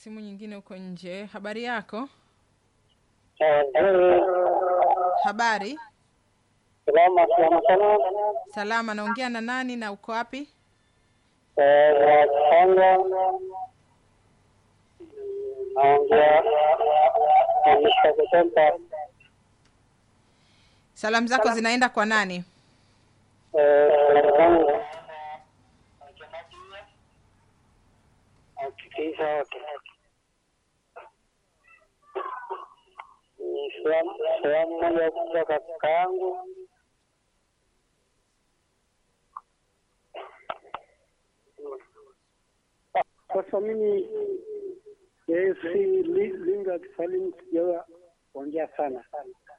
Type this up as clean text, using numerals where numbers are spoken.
simu nyingine uko nje. Habari yako? Habari? Salama. Salama, naongea na nani na uko wapi? Naongea kutoka. Salamu zako zinaenda kwa nani? Salamu moja kutoka kakaangu. Sasa mimi si linga Kiswahili sijawa ongea sana.